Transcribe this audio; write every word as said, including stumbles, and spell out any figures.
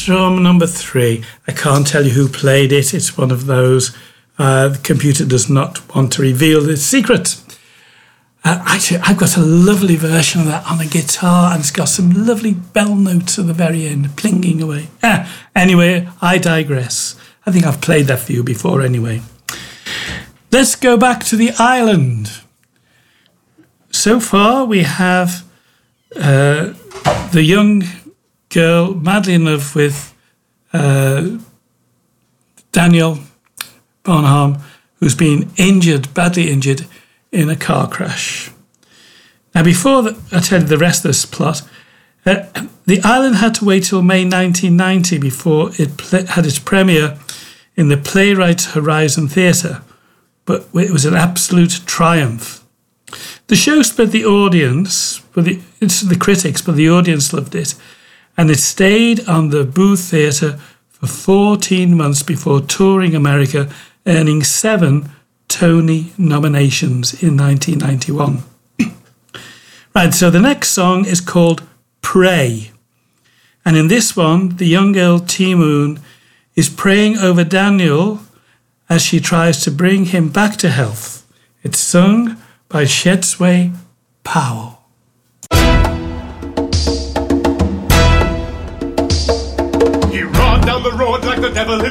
Strum number three. I can't tell you who played it. It's one of those. Uh, the computer does not want to reveal its secret. Uh, actually, I've got a lovely version of that on a guitar, and it's got some lovely bell notes at the very end, plinging away. Ah, anyway, I digress. I think I've played that for you before anyway. Let's go back to the island. So far, we have uh, the young girl madly in love with uh, Daniel Bonham, who's been injured, badly injured, in a car crash. Now, before the, I tell you the rest of this plot, uh, the island had to wait till May nineteen ninety before it pl- had its premiere in the Playwrights Horizon Theatre, but it was an absolute triumph. The show split the audience, but the, it's the critics, but the audience loved it, and it stayed on the Booth Theatre for fourteen months before touring America, earning seven Tony nominations in nineteen ninety-one. Right, so the next song is called Pray. And in this one, the young girl T Moon is praying over Daniel as she tries to bring him back to health. It's sung by Shetsway Powell. He rode down the road like the devil himself.